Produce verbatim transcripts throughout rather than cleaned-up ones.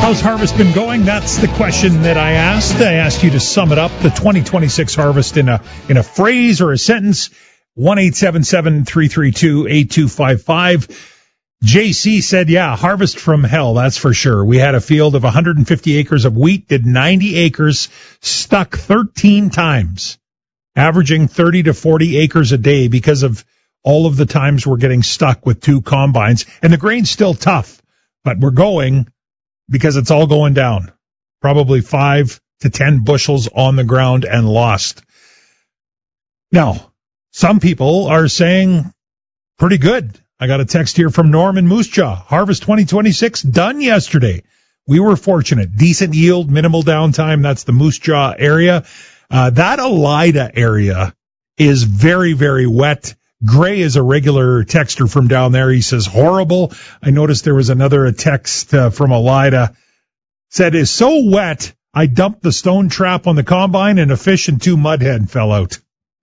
How's harvest been going? That's the question that I asked. I asked you to sum it up, the twenty twenty-six harvest in a in a phrase or a sentence. one eight seven seven, three three two, eight two five five. J C said, yeah, harvest from hell, that's for sure. We had a field of one hundred fifty acres of wheat, did ninety acres, stuck thirteen times, averaging thirty to forty acres a day because of all of the times we're getting stuck with two combines. And the grain's still tough, but we're going because it's all going down. Probably five to ten bushels on the ground and lost. Now, some people are saying pretty good. I got a text here from Norman Moose Jaw. Harvest twenty twenty-six done yesterday. We were fortunate. Decent yield, minimal downtime. That's the Moose Jaw area. Uh, that Elida area is very, very wet. Gray is a regular texter from down there. He says, horrible. I noticed there was another text uh, from Elida. Said, it's so wet, I dumped the stone trap on the combine and a fish and two mudhead fell out.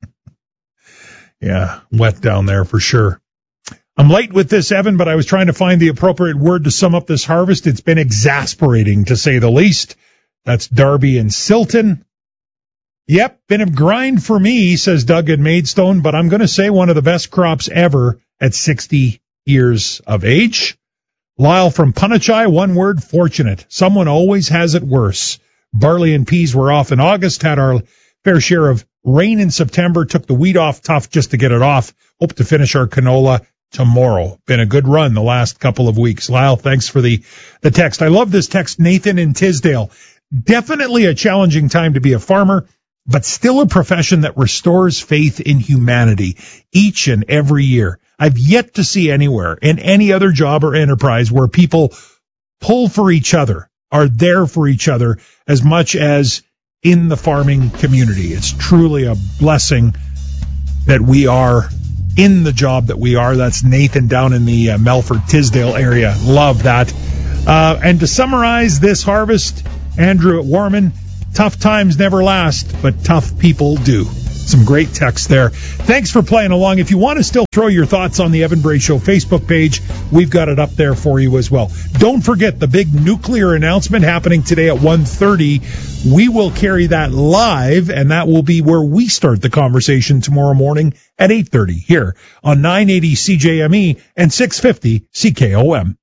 Yeah, wet down there for sure. I'm late with this, Evan, but I was trying to find the appropriate word to sum up this harvest. It's been exasperating, to say the least. That's Darby and Silton. Yep, been a grind for me, says Doug in Maidstone, but I'm going to say one of the best crops ever at sixty years of age. Lyle from Punachai, one word, fortunate. Someone always has it worse. Barley and peas were off in August, had our fair share of rain in September, took the wheat off tough just to get it off. Hope to finish our canola tomorrow. Been a good run the last couple of weeks. Lyle, thanks for the, the text. I love this text. Nathan in Tisdale. Definitely a challenging time to be a farmer, but still a profession that restores faith in humanity each and every year. I've yet to see anywhere in any other job or enterprise where people pull for each other, are there for each other as much as in the farming community. It's truly a blessing that we are in the job that we are. That's Nathan down in the uh, Melfort Tisdale area. Love that. Uh, and to summarize this harvest, Andrew at Warman, tough times never last, but tough people do. Some great text there. Thanks for playing along. If you want to still throw your thoughts on the Evan Bray Show Facebook page, we've got it up there for you as well. Don't forget the big nuclear announcement happening today at one thirty. We will carry that live, and that will be where we start the conversation tomorrow morning at eight thirty here on nine eighty C J M E and six fifty C K O M.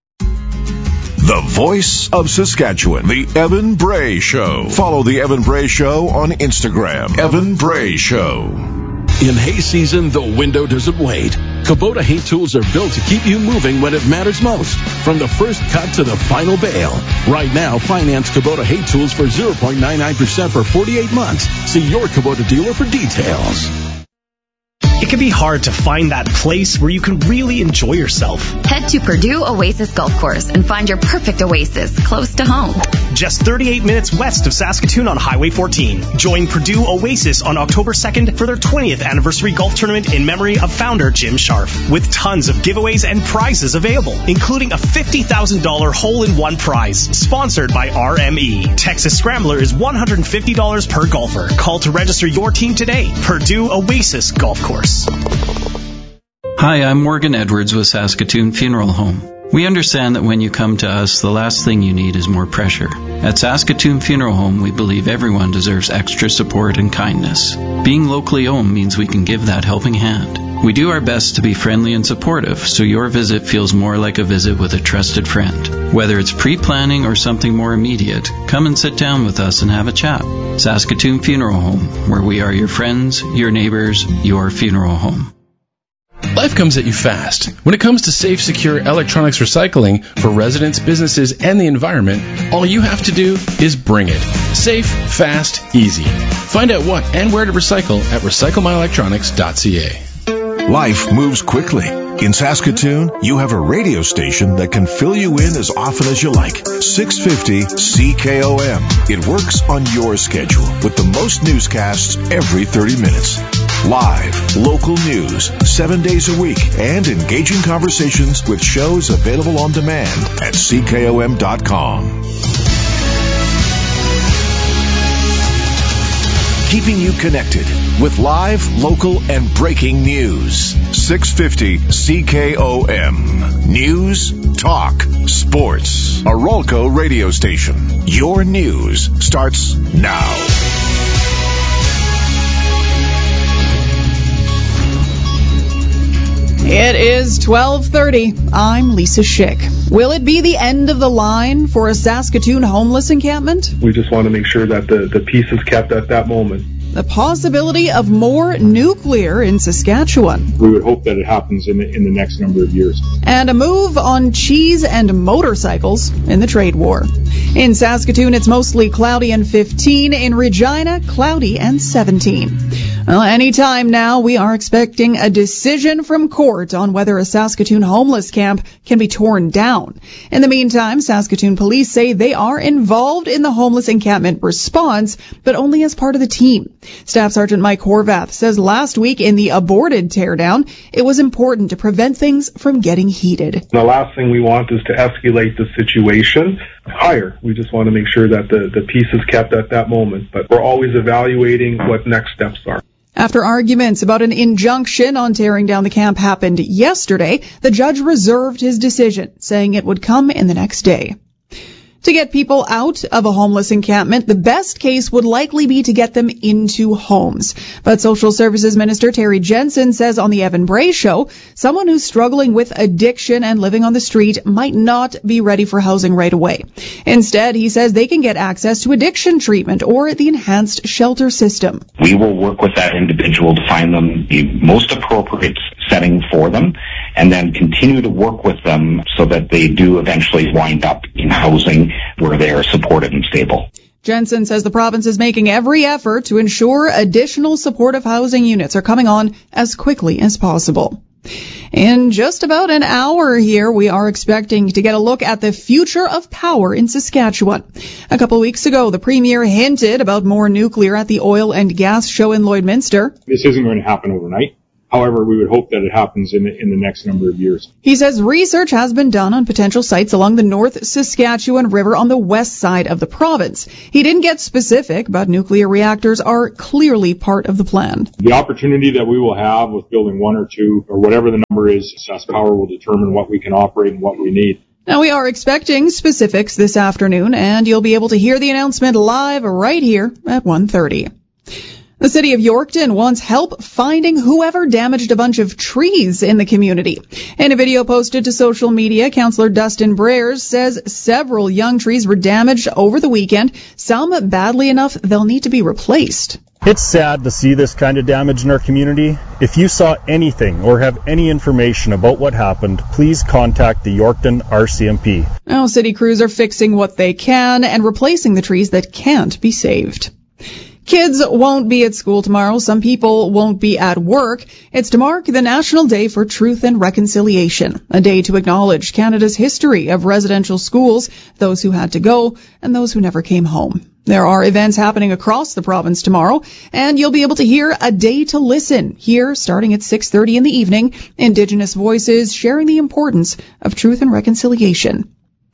The voice of Saskatchewan, the Evan Bray Show. Follow the Evan Bray Show on Instagram. Evan Bray Show. In hay season, the window doesn't wait. Kubota hay tools are built to keep you moving when it matters most. From the first cut to the final bale. Right now, finance Kubota hay tools for zero point nine nine percent for forty-eight months. See your Kubota dealer for details. It can be hard to find that place where you can really enjoy yourself. Head to Purdue Oasis Golf Course and find your perfect oasis close to home. Just thirty-eight minutes west of Saskatoon on Highway fourteen. Join Purdue Oasis on October second for their twentieth anniversary golf tournament in memory of founder Jim Sharf, with tons of giveaways and prizes available, including a fifty thousand dollars hole-in-one prize, sponsored by R M E. Texas Scrambler is one hundred fifty dollars per golfer. Call to register your team today. Purdue Oasis Golf Course. Hi, I'm Morgan Edwards with Saskatoon Funeral Home. We understand that when you come to us, the last thing you need is more pressure. At Saskatoon Funeral Home, we believe everyone deserves extra support and kindness. Being locally owned means we can give that helping hand. We do our best to be friendly and supportive, so your visit feels more like a visit with a trusted friend. Whether it's pre-planning or something more immediate, come and sit down with us and have a chat. Saskatoon Funeral Home, where we are your friends, your neighbors, your funeral home. Life comes at you fast. When it comes to safe, secure electronics recycling for residents, businesses, and the environment, all you have to do is bring it. Safe, fast, easy. Find out what and where to recycle at recycle my electronics dot c a. Life moves quickly. In Saskatoon, you have a radio station that can fill you in as often as you like. six fifty C K O M. It works on your schedule with the most newscasts every thirty minutes. Live, local news, seven days a week, and engaging conversations with shows available on demand at C K O M dot com. Keeping you connected with live, local, and breaking news. six fifty C K O M. News talk sports. Arolco radio station. Your news starts now. It is twelve thirty. I'm Lisa Schick. Will it be the end of the line for a Saskatoon homeless encampment? We just want to make sure that the, the peace is kept at that moment. The possibility of more nuclear in Saskatchewan. We would hope that it happens in the, in the next number of years. And a move on cheese and motorcycles in the trade war. In Saskatoon, it's mostly cloudy and fifteen. In Regina, cloudy and seventeen. Well, anytime now, we are expecting a decision from court on whether a Saskatoon homeless camp can be torn down. In the meantime, Saskatoon police say they are involved in the homeless encampment response, but only as part of the team. Staff Sergeant Mike Horvath says last week in the aborted teardown, it was important to prevent things from getting heated. The last thing we want is to escalate the situation higher. We just want to make sure that the, the peace is kept at that moment, but we're always evaluating what next steps are. After arguments about an injunction on tearing down the camp happened yesterday, the judge reserved his decision, saying it would come in the next day. To get people out of a homeless encampment, the best case would likely be to get them into homes. But Social Services Minister Terry Jensen says on the Evan Bray Show, someone who's struggling with addiction and living on the street might not be ready for housing right away. Instead, he says they can get access to addiction treatment or the enhanced shelter system. We will work with that individual to find them the most appropriate setting for them, and then continue to work with them so that they do eventually wind up in housing where they are supported and stable. Jensen says the province is making every effort to ensure additional supportive housing units are coming on as quickly as possible. In just about an hour here, we are expecting to get a look at the future of power in Saskatchewan. A couple weeks ago, the Premier hinted about more nuclear at the oil and gas show in Lloydminster. This isn't going to happen overnight. However, we would hope that it happens in the, in the next number of years. He says research has been done on potential sites along the North Saskatchewan River on the west side of the province. He didn't get specific, but nuclear reactors are clearly part of the plan. The opportunity that we will have with building one or two, or whatever the number is, SaskPower will determine what we can operate and what we need. Now, we are expecting specifics this afternoon, and you'll be able to hear the announcement live right here at one thirty. The city of Yorkton wants help finding whoever damaged a bunch of trees in the community. In a video posted to social media, Councillor Dustin Breers says several young trees were damaged over the weekend, some badly enough they'll need to be replaced. It's sad to see this kind of damage in our community. If you saw anything or have any information about what happened, please contact the Yorkton R C M P. Now, city crews are fixing what they can and replacing the trees that can't be saved. Kids won't be at school tomorrow. Some people won't be at work. It's to mark the National Day for Truth and Reconciliation, a day to acknowledge Canada's history of residential schools, those who had to go and those who never came home. There are events happening across the province tomorrow, and you'll be able to hear A Day to Listen here starting at six thirty in the evening. Indigenous voices sharing the importance of truth and reconciliation.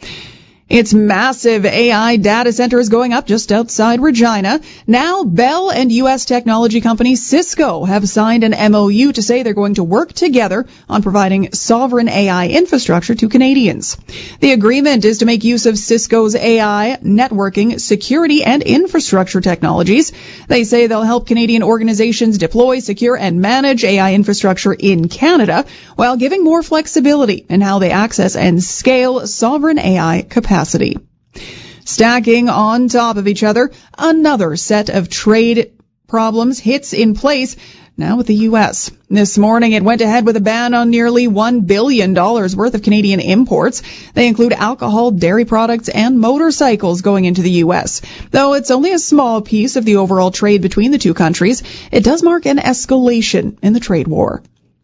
Its massive A I data center is going up just outside Regina. Now, Bell and U S technology company Cisco have signed an M O U to say they're going to work together on providing sovereign A I infrastructure to Canadians. The agreement is to make use of Cisco's A I, networking, security, and infrastructure technologies. They say they'll help Canadian organizations deploy, secure, and manage A I infrastructure in Canada while giving more flexibility in how they access and scale sovereign A I capacity. Capacity. Stacking on top of each other, another set of trade problems hits in place now with the U S. This morning it went ahead with a ban on nearly one billion dollars worth of Canadian imports. They include alcohol, dairy products, and motorcycles going into the U S. Though it's only a small piece of the overall trade between the two countries, it does mark an escalation in the trade war.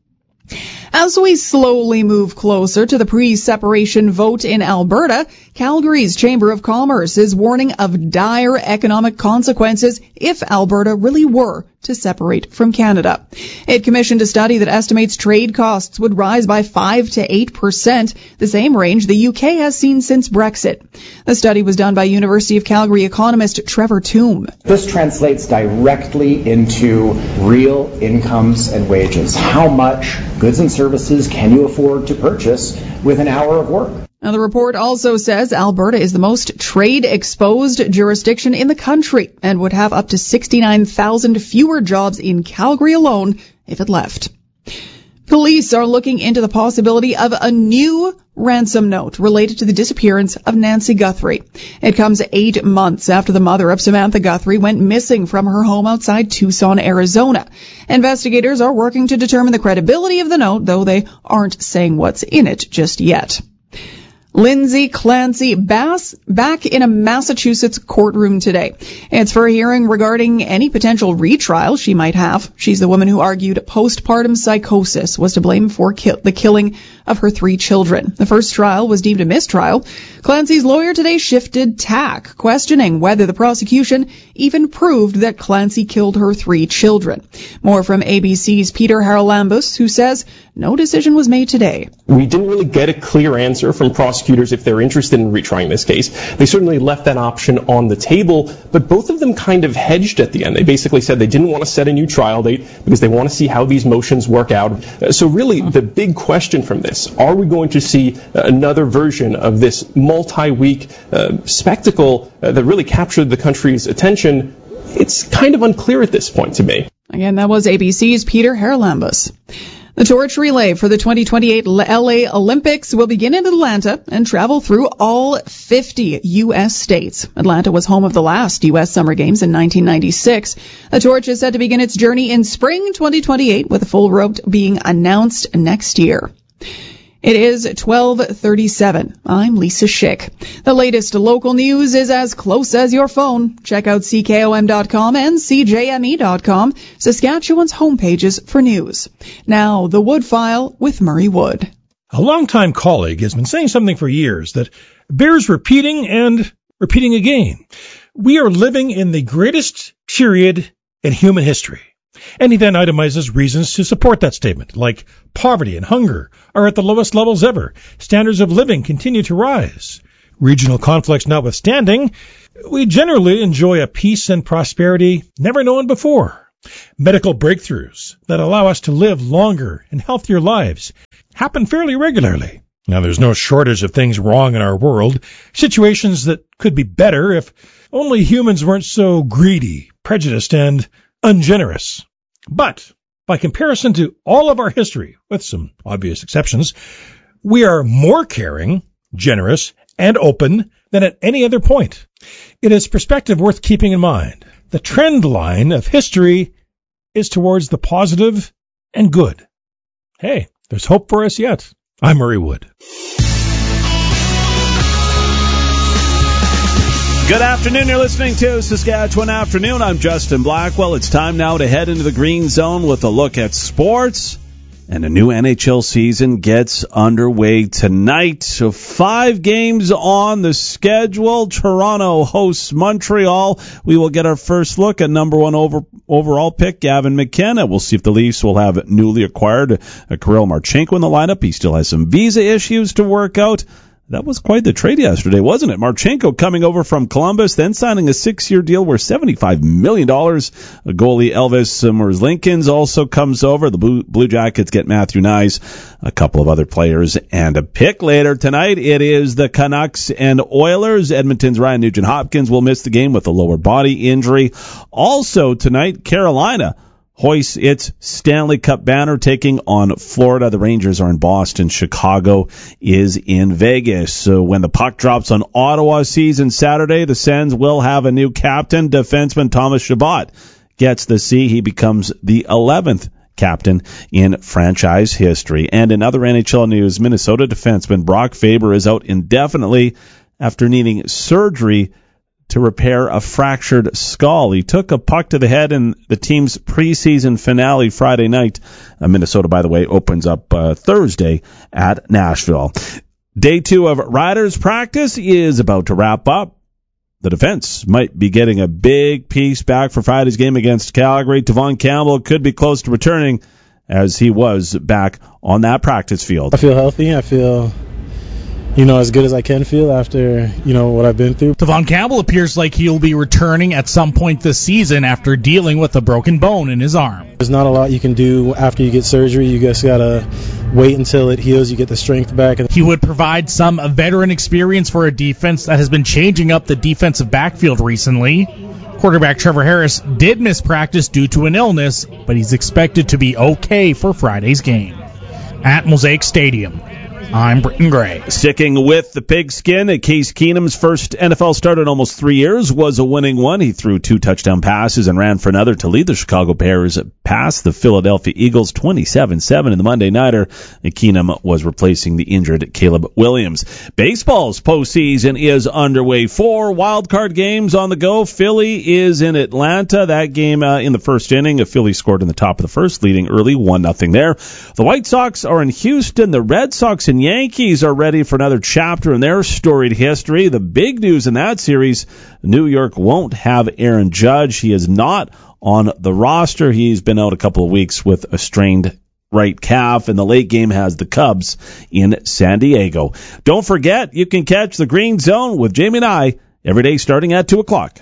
As we slowly move closer to the pre-separation vote in Alberta, Calgary's Chamber of Commerce is warning of dire economic consequences if Alberta really were to separate from Canada. It commissioned a study that estimates trade costs would rise by five to eight percent, the same range the U K has seen since Brexit. The study was done by University of Calgary economist Trevor Toome. This translates directly into real incomes and wages. How much goods and services can you afford to purchase with an hour of work? Now, the report also says Alberta is the most trade-exposed jurisdiction in the country and would have up to sixty-nine thousand fewer jobs in Calgary alone if it left. Police are looking into the possibility of a new ransom note related to the disappearance of Nancy Guthrie. It comes eight months after the mother of Samantha Guthrie went missing from her home outside Tucson, Arizona. Investigators are working to determine the credibility of the note, though they aren't saying what's in it just yet. Lindsay Clancy Bass back in a Massachusetts courtroom today. It's for a hearing regarding any potential retrial she might have. She's the woman who argued postpartum psychosis was to blame for ki- the killing of her three children. The first trial was deemed a mistrial. Clancy's lawyer today shifted tack, questioning whether the prosecution even proved that Clancy killed her three children. More from A B C's Peter Haralambous, who says no decision was made today. We didn't really get a clear answer from prosecutors if they're interested in retrying this case. They certainly left that option on the table, but both of them kind of hedged at the end. They basically said they didn't want to set a new trial date because they want to see how these motions work out. So really, the big question from this, are we going to see another version of this multi-week uh, spectacle uh, that really captured the country's attention? It's kind of unclear at this point to me. Again, that was A B C's Peter Haralambous. The torch relay for the twenty twenty-eight L A Olympics will begin in Atlanta and travel through all fifty U S states. Atlanta was home of the last U S Summer Games in nineteen ninety-six. The torch is set to begin its journey in spring twenty twenty-eight, with a full route being announced next year. It is twelve thirty-seven. I'm Lisa Schick. The latest local news is as close as your phone. Check out C K O M dot com and C J M E dot com, Saskatchewan's homepages for news. Now, the Wood File with Murray Wood. A longtime colleague has been saying something for years that bears repeating and repeating again. We are living in the greatest period in human history. And he then itemizes reasons to support that statement, like poverty and hunger are at the lowest levels ever. Standards of living continue to rise. Regional conflicts notwithstanding, we generally enjoy a peace and prosperity never known before. Medical breakthroughs that allow us to live longer and healthier lives happen fairly regularly. Now, there's no shortage of things wrong in our world, situations that could be better if only humans weren't so greedy, prejudiced, and ungenerous. But by comparison to all of our history, with some obvious exceptions, we are more caring, generous, and open than at any other point. It is perspective worth keeping in mind. The trend line of history is towards the positive and good. Hey, there's hope for us yet. I'm Murray Wood. Good afternoon. You're listening to Saskatchewan Afternoon. I'm Justin Blackwell. It's time now to head into the green zone with a look at sports. And a new N H L season gets underway tonight. So five games on the schedule. Toronto hosts Montreal. We will get our first look at number one over, overall pick, Gavin McKenna. We'll see if the Leafs will have newly acquired uh, Kirill Marchenko in the lineup. He still has some visa issues to work out. That was quite the trade yesterday, wasn't it? Marchenko coming over from Columbus, then signing a six-year deal worth seventy-five million dollars. Goalie Elvis Merzlikins also comes over. The Blue, Blue Jackets get Matthew Nyes, a couple of other players, and a pick later tonight. It is the Canucks and Oilers. Edmonton's Ryan Nugent-Hopkins will miss the game with a lower body injury. Also tonight, Carolina hoists its Stanley Cup banner, taking on Florida. The Rangers are in Boston. Chicago is in Vegas. So when the puck drops on Ottawa season Saturday, the Sens will have a new captain. Defenseman Thomas Chabot gets the C. He becomes the eleventh captain in franchise history. And in other N H L news, Minnesota defenseman Brock Faber is out indefinitely after needing surgery to repair a fractured skull. He took a puck to the head in the team's preseason finale Friday night. Uh, Minnesota, by the way, opens up uh, Thursday at Nashville. Day two of Riders practice is about to wrap up. The defense might be getting a big piece back for Friday's game against Calgary. Devon Campbell could be close to returning, as he was back on that practice field. I feel healthy. I feel you know, as good as I can feel after, you know, what I've been through. Tevon Campbell appears like he'll be returning at some point this season after dealing with a broken bone in his arm. There's not a lot you can do after you get surgery. You just got to wait until it heals, you get the strength back. He would provide some veteran experience for a defense that has been changing up the defensive backfield recently. Quarterback Trevor Harris did miss practice due to an illness, but he's expected to be okay for Friday's game. At Mosaic Stadium, I'm Britton Gray. Sticking with the pigskin, Case Keenum's first N F L start in almost three years was a winning one. He threw two touchdown passes and ran for another to lead the Chicago Bears past the Philadelphia Eagles twenty-seven seven in the Monday Nighter. Keenum was replacing the injured Caleb Williams. Baseball's postseason is underway. Four wildcard games on the go. Philly is in Atlanta. That game uh, in the first inning, Philly scored in the top of the first, leading early one nothing there. The White Sox are in Houston. The Red Sox and Yankees are ready for another chapter in their storied history. The big news in that series, New York won't have Aaron Judge. He is not on the roster. He's been out a couple of weeks with a strained right calf, and the late game has the Cubs in San Diego. Don't forget, you can catch the Green Zone with Jamie and I every day starting at two o'clock.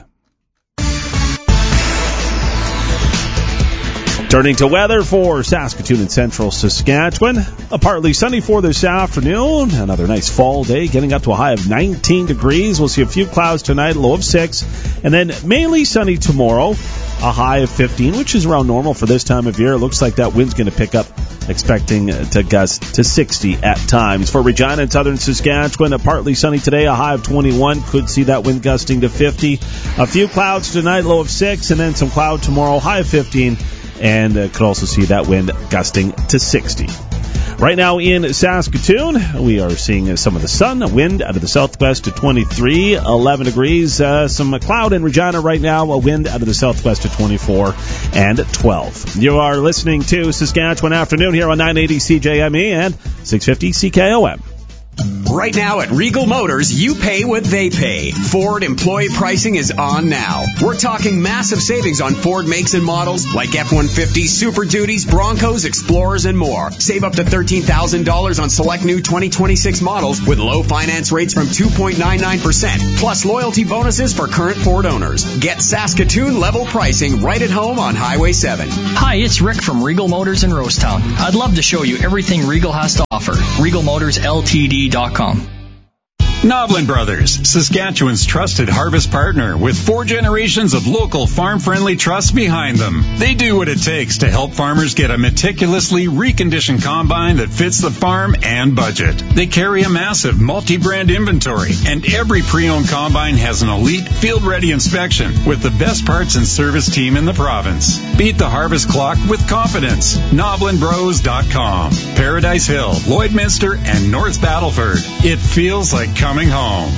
Turning to weather for Saskatoon and central Saskatchewan. A partly sunny for this afternoon. Another nice fall day, getting up to a high of nineteen degrees. We'll see a few clouds tonight, low of six. And then mainly sunny tomorrow, a high of fifteen, which is around normal for this time of year. It looks like that wind's going to pick up, expecting to gust to sixty at times. For Regina and southern Saskatchewan, a partly sunny today, a high of twenty-one. Could see that wind gusting to fifty. A few clouds tonight, low of six, and then some cloud tomorrow, high of fifteen. And uh, could also see that wind gusting to sixty. Right now in Saskatoon, we are seeing some of the sun, a wind out of the southwest to twenty-three, eleven degrees. Uh, some cloud in Regina right now, a wind out of the southwest to twenty-four and twelve. You are listening to Saskatchewan Afternoon here on nine eighty C J M E and six fifty C K O M. Right now at Regal Motors, you pay what they pay. Ford employee pricing is on now. We're talking massive savings on Ford makes and models like F one fifty, Super Duties, Broncos, Explorers, and more. Save up to thirteen thousand dollars on select new twenty twenty-six models with low finance rates from two point nine nine percent, plus loyalty bonuses for current Ford owners. Get Saskatoon level pricing right at home on Highway seven. Hi, it's Rick from Regal Motors in Rosetown. I'd love to show you everything Regal has to offer. Regal Motors L T D dot com. Noblin Brothers, Saskatchewan's trusted harvest partner with four generations of local farm-friendly trust behind them. They do what it takes to help farmers get a meticulously reconditioned combine that fits the farm and budget. They carry a massive multi-brand inventory, and every pre-owned combine has an elite field-ready inspection with the best parts and service team in the province. Beat the harvest clock with confidence. Noblin Bros dot com. Paradise Hill, Lloydminster, and North Battleford. It feels like coming Coming home.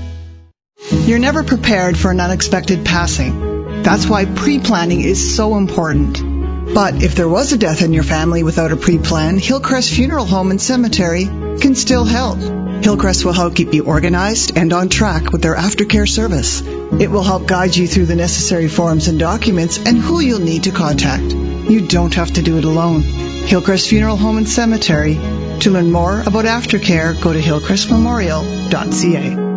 You're never prepared for an unexpected passing. That's why pre-planning is so important. But if there was a death in your family without a pre-plan, Hillcrest Funeral Home and Cemetery can still help. Hillcrest will help keep you organized and on track with their aftercare service. It will help guide you through the necessary forms and documents and who you'll need to contact. You don't have to do it alone. Hillcrest Funeral Home and Cemetery. To learn more about aftercare, go to hillcrest memorial dot c a.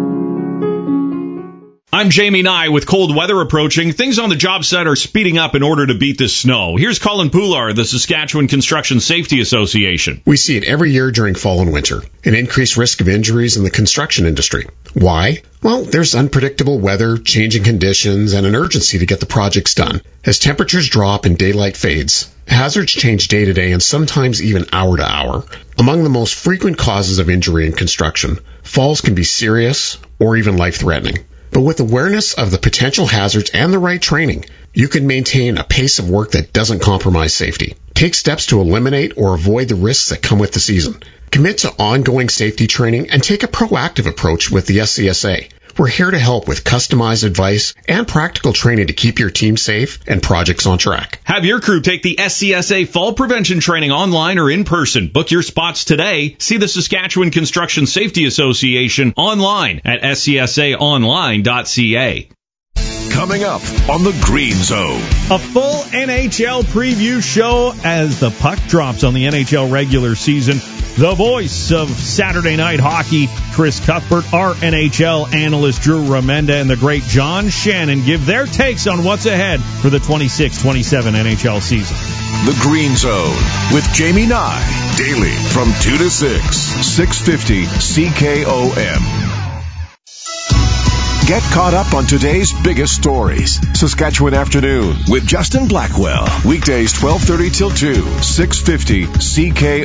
I'm Jamie Nye. With cold weather approaching, things on the job site are speeding up in order to beat the snow. Here's Colin Poular, the Saskatchewan Construction Safety Association. We see it every year during fall and winter, an increased risk of injuries in the construction industry. Why? Well, there's unpredictable weather, changing conditions, and an urgency to get the projects done. As temperatures drop and daylight fades, hazards change day to day and sometimes even hour to hour. Among the most frequent causes of injury in construction, falls can be serious or even life-threatening. But with awareness of the potential hazards and the right training, you can maintain a pace of work that doesn't compromise safety. Take steps to eliminate or avoid the risks that come with the season. Commit to ongoing safety training and take a proactive approach with the S C S A. We're here to help with customized advice and practical training to keep your team safe and projects on track. Have your crew take the S C S A Fall Prevention Training online or in person. Book your spots today. See the Saskatchewan Construction Safety Association online at s c s a online dot c a. Coming up on the Green Zone. A full N H L preview show as the puck drops on the N H L regular season. The voice of Saturday Night Hockey, Chris Cuthbert, our N H L analyst, Drew Remenda, and the great John Shannon give their takes on what's ahead for the twenty-six twenty-seven N H L season. The Green Zone with Jamie Nye, daily from two to six, six fifty C K O M. Get caught up on today's biggest stories. Saskatchewan Afternoon with Justin Blackwell. Weekdays twelve thirty till two, six fifty C K O M.